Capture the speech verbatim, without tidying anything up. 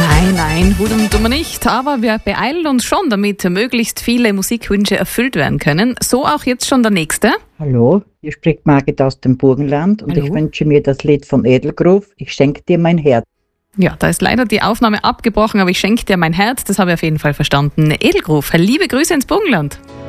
Nein, nein, Hudum tun wir nicht, aber wir beeilen uns schon, damit möglichst viele Musikwünsche erfüllt werden können. So auch jetzt schon der nächste. Hallo, hier spricht Margit aus dem Burgenland und Hallo. Ich wünsche mir das Lied von Edelgroove, Ich schenke dir mein Herz. Ja, da ist leider die Aufnahme abgebrochen, aber ich schenke dir mein Herz, das habe ich auf jeden Fall verstanden. Edelgroove, liebe Grüße ins Burgenland.